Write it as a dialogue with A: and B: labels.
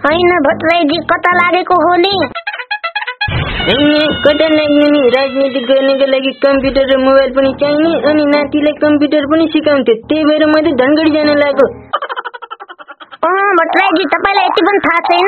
A: हैन भट्टराईजी कता लागेको हो नि?
B: कता लाग्ने नि, राजनीति गर्नको लागि कम्प्युटर र मोबाइल पनि चाहिने अनि नातिलाई कम्प्युटर पनि सिकाउँथे, त्यही भएर म त धनगढी जान लाग्यो।
A: भट्टराईजी तपाईलाई यति पनि थाहा छैन